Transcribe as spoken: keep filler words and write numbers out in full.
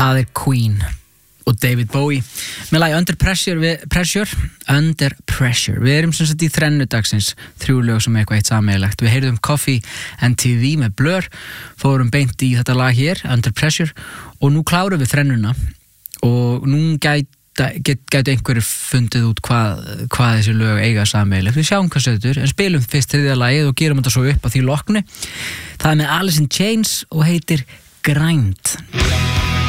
Það er Queen og David Bowie með lagi Under Pressure, við, Pressure Under Pressure. Við erum sem sagt í þrennu dagsins, þrjú lög sem er eitthvað eitt sameiginlegt. Við heyrðum Coffee and T V með Blur, fórum beint í þetta lag hér, Under Pressure, og nú klárum við þrennuna og nú gæti Get, gæti einhverju fundið út hvað, hvað þessi lög eiga sameiginlegt. Við sjáum hvað sötur, en spilum fyrst þriðja lagið og gerum þetta svo upp á því loknu. Það er með Alice in Chains og heitir Grind.